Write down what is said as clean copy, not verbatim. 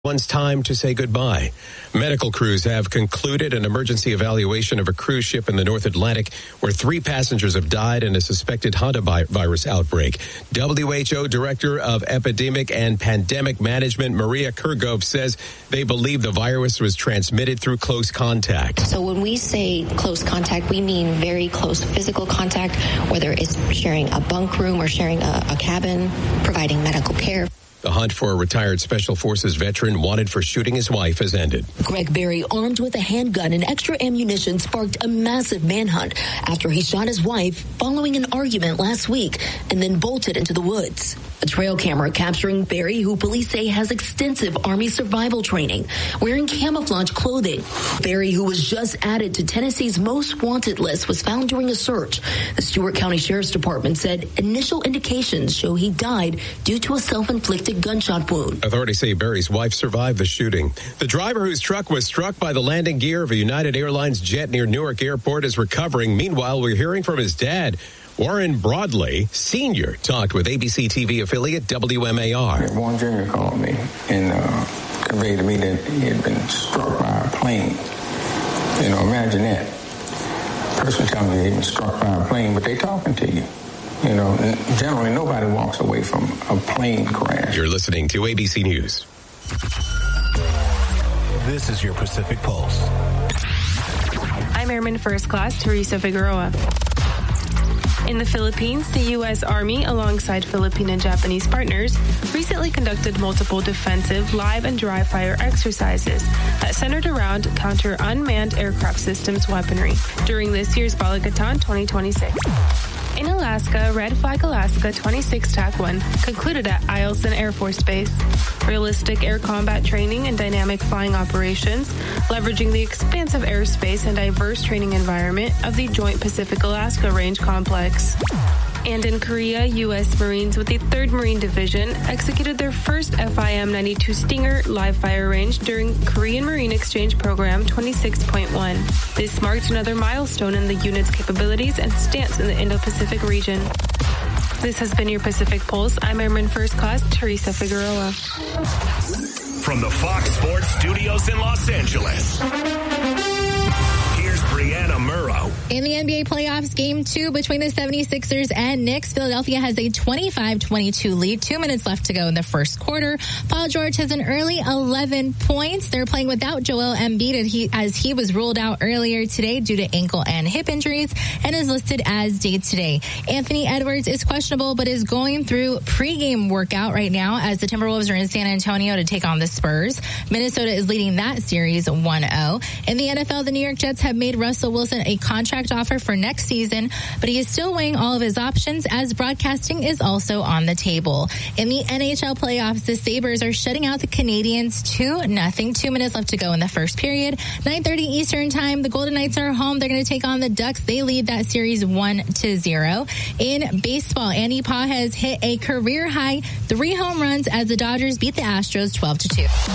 One's time to say goodbye. Medical crews have concluded an emergency evaluation of a cruise ship in the North Atlantic where 3 passengers have died in a suspected hantavirus outbreak. WHO Director of Epidemic and Pandemic Management, Maria Kurgov, says they believe the virus was transmitted through close contact. So when we say close contact, we mean very close physical contact, whether it's sharing a bunk room or sharing a cabin, providing medical care. The hunt for a retired Special Forces veteran wanted for shooting his wife has ended. Greg Berry, armed with a handgun and extra ammunition, sparked a massive manhunt after he shot his wife following an argument last week and then bolted into the woods. A trail camera capturing Berry, who police say has extensive Army survival training, wearing camouflage clothing. Berry, who was just added to Tennessee's most wanted list, was found during a search. The Stewart County Sheriff's Department said initial indications show he died due to a self-inflicted gunshot wound. Authorities say Berry's wife survived the shooting. The driver whose truck was struck by the landing gear of a United Airlines jet near Newark Airport is recovering. Meanwhile, we're hearing from his dad. Warren Broadley, Sr., talked with ABC TV affiliate WMAR. Warren Jr. called me and conveyed to me that he had been struck by a plane. You know, imagine that. Person telling me he'd been struck by a plane, but they talking to you. You know, generally nobody walks away from a plane crash. You're listening to ABC News. This is your Pacific Pulse. I'm Airman First Class Teresa Figueroa. In the Philippines, the U.S. Army, alongside Philippine and Japanese partners, recently conducted multiple defensive live and dry fire exercises that centered around counter unmanned aircraft systems weaponry during this year's Balikatan 2026. In Alaska, Red Flag Alaska 26 TAC 1 concluded at Eielson Air Force Base. Realistic air combat training and dynamic flying operations, leveraging the expansive airspace and diverse training environment of the Joint Pacific Alaska Range Complex. And in Korea, U.S. Marines with the 3rd Marine Division executed their first FIM-92 Stinger live fire range during Korean Marine Exchange Program 26.1. This marked another milestone in the unit's capabilities and stance in the Indo-Pacific region. This has been your Pacific Pulse. I'm Airman First Class Teresa Figueroa. From the Fox Sports Studios in Los Angeles, here's Brianna Murrow. In the NBA playoffs, Game 2 between the 76ers and Knicks, Philadelphia has a 25-22 lead. 2 minutes left to go in the first quarter. Paul George has an early 11 points. They're playing without Joel Embiid as he was ruled out earlier today due to ankle and hip injuries and is listed as day-to-day. Anthony Edwards is questionable but is going through pregame workout right now as the Timberwolves are in San Antonio to take on the Spurs. Minnesota is leading that series 1-0. In the NFL, the New York Jets have made Russell Wilson a contract offer for next season, but he is still weighing all of his options as broadcasting is also on the table. In the NHL playoffs, the Sabres are shutting out the Canadiens 2-0. 2 minutes left to go in the first period. 9:30 Eastern time, the Golden Knights are home. They're going to take on the Ducks. They lead that series 1-0. In baseball, Andy Paz has hit a career high 3 home runs as the Dodgers beat the Astros 12-2.